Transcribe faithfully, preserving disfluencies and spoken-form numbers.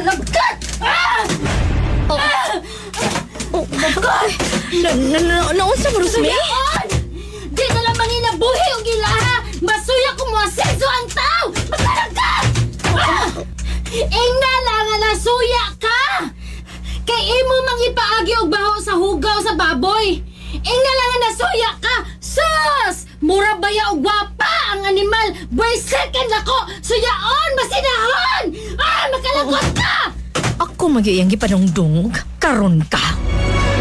Makalagkat! Ah! Oh. Oh, ay. Na, na, na, naunsa mo, Rosemary? Suyaon! Di na lang manina buhi o gilaha! Masuya ko mo asenso ang tao! Makalagkat! Ah! Ingna lang nga nasuya ka! Kay imo mang ipaagi og baho sa hugaw sa baboy! Ingna lang nga nasuya ka! Sus! Mura baya og gwapa ang animal! Boy second ako! Suyaon! Masinahon! Ah! Makalagot ka! Ako magyayang gipanungdong, karon ka.